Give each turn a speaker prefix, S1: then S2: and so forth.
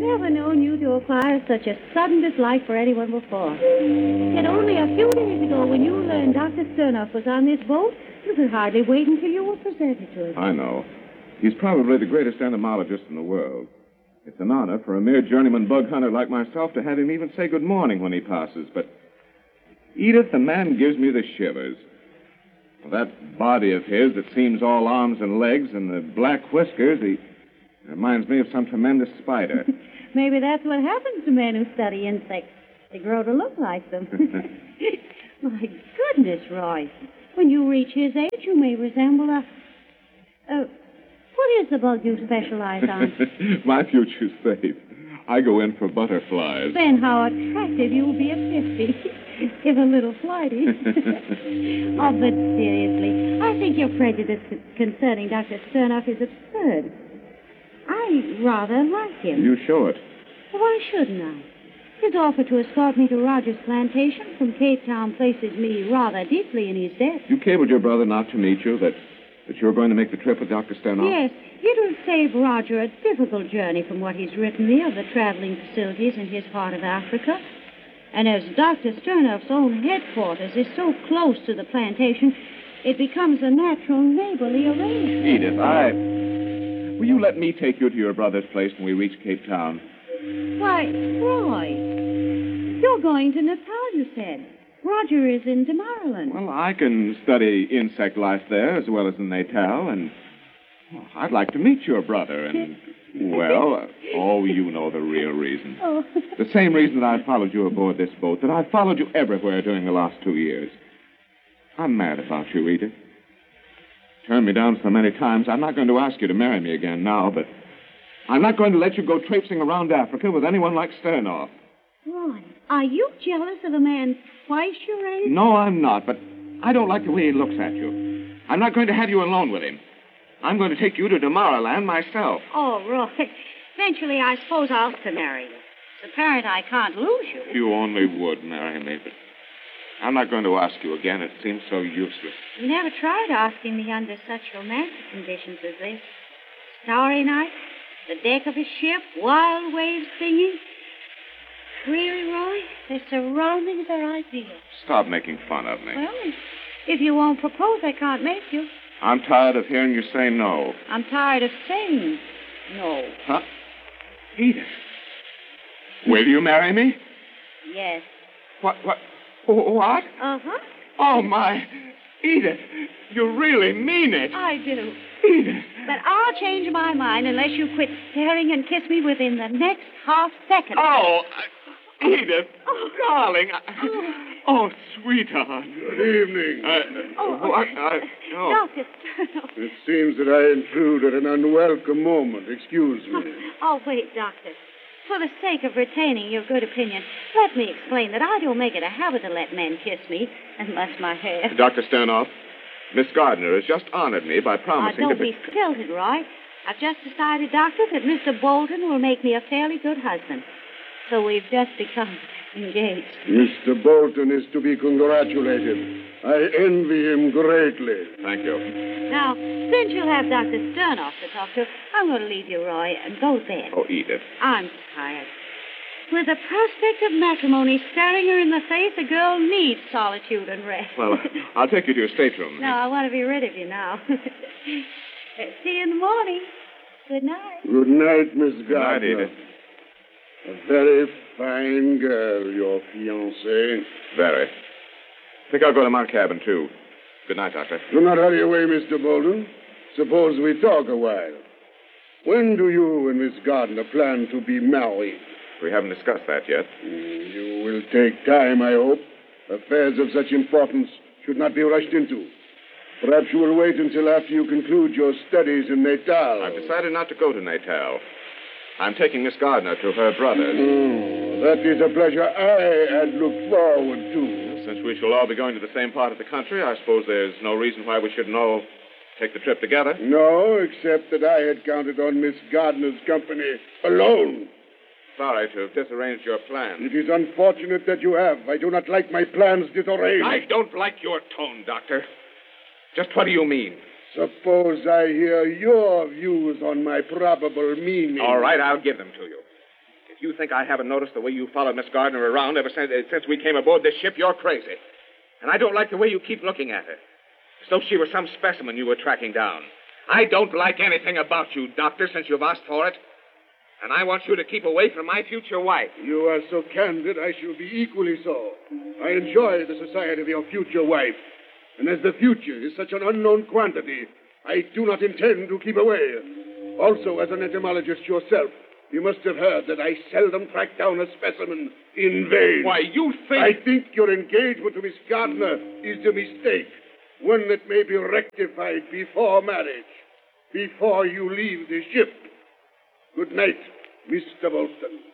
S1: never known you to acquire such a sudden dislike for anyone before. Yet only a few days ago, when you learned Dr. Sternoff was on this boat, you could hardly wait until you were presented to him.
S2: I know. He's probably the greatest entomologist in the world. It's an honor for a mere journeyman bug hunter like myself to have him even say good morning when he passes. But, Edith, the man gives me the shivers. That body of his that seems all arms and legs and the black whiskers, he reminds me of some tremendous spider.
S1: Maybe that's what happens to men who study insects. They grow to look like them. My goodness, Roy. When you reach his age, you may resemble a... What is the bug you specialize on?
S2: My future's safe. I go in for butterflies.
S1: Then how attractive you'll be at 50. If a little flighty. Oh, but seriously, I think your prejudice concerning Dr. Sternoff is absurd. I rather like him.
S2: You show it.
S1: Why shouldn't I? His offer to escort me to Rogers' plantation from Cape Town places me rather deeply in his debt.
S2: You cabled your brother not to meet you, that you're going to make the trip with Dr. Sternoff?
S1: Yes. It will save Roger a difficult journey from what he's written me of the traveling facilities in his part of Africa. And as Dr. Sternoff's own headquarters is so close to the plantation, it becomes a natural neighborly arrangement.
S2: Edith, will you let me take you to your brother's place when we reach Cape Town?
S1: Why, Roy, you're going to Natal, you said. Roger is in Damaraland.
S2: Well, I can study insect life there as well as in Natal, and I'd like to meet your brother, and, well, you know the real reason.
S1: Oh.
S2: The same reason that I followed you aboard this boat, that I've followed you everywhere during the last 2 years. I'm mad about you, Edith. Turned me down so many times, I'm not going to ask you to marry me again now, but I'm not going to let you go traipsing around Africa with anyone like Sternoff.
S1: Roy, are you jealous of a man twice your age?
S2: No, I'm not, but I don't like the way he looks at you. I'm not going to have you alone with him. I'm going to take you to Damaraland myself.
S1: Oh, Roy. Eventually, I suppose I'll have to marry you. It's apparent I can't lose you.
S2: You only would marry me, but I'm not going to ask you again. It seems so useless.
S1: You never tried asking me under such romantic conditions as this. Starry night, the deck of a ship, wild waves singing. Really, Roy? Their surroundings are ideal.
S2: Stop making fun of me.
S1: Well, if you won't propose, I can't make you.
S2: I'm tired of hearing you say no.
S1: I'm tired of saying no.
S2: Huh? Edith. Will you marry me?
S1: Yes.
S2: What?
S1: Uh-huh.
S2: Oh, my. Edith, you really mean it.
S1: I do.
S2: Edith.
S1: But I'll change my mind unless you quit staring and kiss me within the next half second.
S2: Oh, Edith, darling. Oh, sweetheart.
S3: Good evening.
S1: Dr. Sternoff.
S3: It seems that I intrude at an unwelcome moment. Excuse me.
S1: Oh, wait, Doctor. For the sake of retaining your good opinion, let me explain that I don't make it a habit to let men kiss me, unless my hair...
S2: Dr. Sternoff, Miss Gardner has just honored me by promising
S1: don't be stilted, Roy. I've just decided, Doctor, that Mr. Bolton will make me a fairly good husband. So we've just become engaged.
S3: Mr. Bolton is to be congratulated. I envy him greatly.
S2: Thank you.
S1: Now, since you'll have Dr. Sternoff to talk to, I'm going to leave you, Roy, and go to bed.
S2: Oh, Edith.
S1: I'm tired. With the prospect of matrimony staring her in the face, a girl needs solitude and rest.
S2: Well, I'll take you to your stateroom.
S1: No, I want to be rid of you now. See you in the morning. Good night.
S3: Good night, Miss Gardner.
S2: Good night, Edith.
S3: A very fine girl, your fiancée.
S2: Very. I think I'll go to my cabin, too. Good night, Doctor.
S3: Do not hurry away, Mr. Bolton. Suppose we talk a while. When do you and Miss Gardner plan to be married?
S2: We haven't discussed that yet.
S3: You will take time, I hope. Affairs of such importance should not be rushed into. Perhaps you will wait until after you conclude your studies in Natal.
S2: I've decided not to go to Natal. I'm taking Miss Gardner to her brother's.
S3: Oh, that is a pleasure I had looked forward to.
S2: Since we shall all be going to the same part of the country, I suppose there's no reason why we shouldn't all take the trip together.
S3: No, except that I had counted on Miss Gardner's company alone.
S2: Sorry to have disarranged your plans.
S3: It is unfortunate that you have. I do not like my plans disarranged.
S2: I don't like your tone, Doctor. Just what do you mean?
S3: Suppose I hear your views on my probable meaning.
S2: All right, I'll give them to you. If you think I haven't noticed the way you followed Miss Gardner around ever since we came aboard this ship, you're crazy. And I don't like the way you keep looking at her. As though she were some specimen you were tracking down. I don't like anything about you, Doctor, since you've asked for it. And I want you to keep away from my future wife.
S3: You are so candid, I shall be equally so. I enjoy the society of your future wife. And as the future is such an unknown quantity, I do not intend to keep away. Also, as an entomologist yourself, you must have heard that I seldom track down a specimen in vain.
S2: Why, you think...
S3: I think your engagement to Miss Gardner is a mistake. One that may be rectified before marriage. Before you leave the ship. Good night, Mr. Bolton.